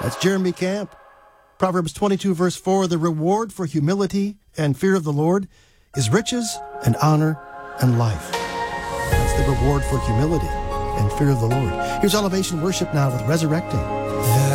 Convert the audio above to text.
That's Jeremy Camp. Proverbs 22, verse 4, the reward for humility and fear of the Lord is riches and honor and life. That's the reward for humility and fear of the Lord. Here's Elevation Worship now with Resurrecting.